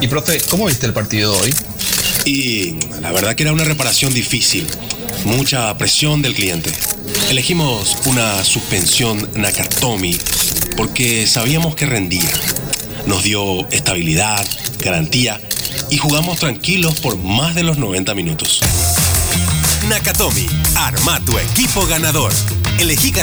Y profe, ¿cómo viste el partido de hoy? Y la verdad que era una reparación difícil. Mucha presión del cliente. Elegimos una suspensión Nakatomi porque sabíamos que rendía. Nos dio estabilidad, garantía y jugamos tranquilos por más de los 90 minutos. Nakatomi, arma tu equipo ganador. Elegí